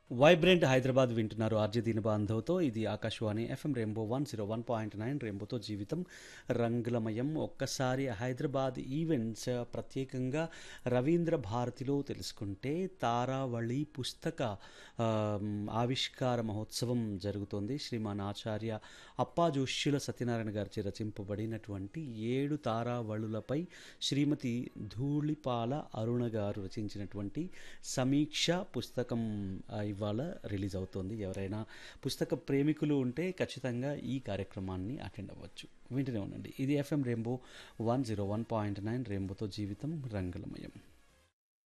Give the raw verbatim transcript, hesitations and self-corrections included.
Vibrant Hyderabad వింటున్నారు RJ దీని బాంధవ్తో. ఇది Akashvani FM rainbow one zero one point nine రెయిన్బోతో జీవితం రంగులమయం. ఒక్కసారి హైదరాబాద్ ఈవెంట్స్ ప్రత్యేకంగా రవీంద్ర భారతిలో తెలుసుకుంటే తారావళి పుస్తక ఆమ్, ఆవిష్కార మహోత్సవం జరుగుతోంది. శ్రీమాన్ ఆచార్య అప్పాజోష్యుల సత్యనారాయణ గారిచే రచింపబడినటువంటి ఏడు తారావళులపై శ్రీమతి ధూళిపాల అరుణ గారు రచించినటువంటి సమీక్ష పుస్తకం ఆ, ఇవాళ రిలీజ్ అవుతోంది. ఎవరైనా పుస్తక ప్రేమికులు ఉంటే ఖచ్చితంగా ఈ కార్యక్రమాన్ని అటెండ్ అవ్వచ్చు. వింటూనే ఉండండి. ఇది FM rainbow one zero one point nine రెయిన్బోతో జీవితం రంగులమయం.